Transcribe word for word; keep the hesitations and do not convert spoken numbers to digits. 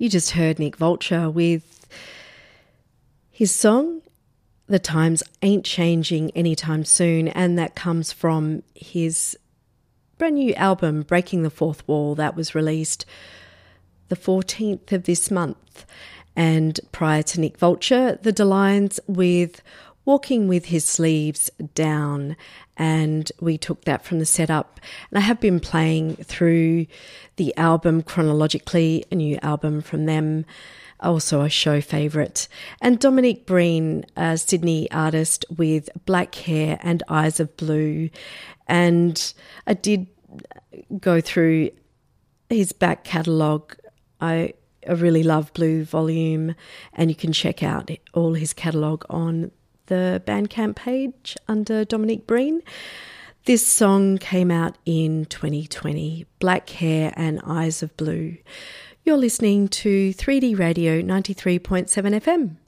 You just heard Nick Vulture with his song, The Times Ain't Changing Anytime Soon, and that comes from his brand new album, Breaking the Fourth Wall, that was released the fourteenth of this month. And prior to Nick Vulture, The DeLions with Walking With His Sleeves Down, and we took that from the setup. And I have been playing through the album chronologically, a new album from them, also a show favourite. And Dominic Breen, a Sydney artist with Black Hair and Eyes of Blue. And I did go through his back catalogue. I, I really love Blue Volume, and you can check out all his catalogue on the Bandcamp page under Dominic Breen. This song came out in twenty twenty, Black Hair and Eyes of Blue. You're listening to three D Radio ninety-three point seven F M.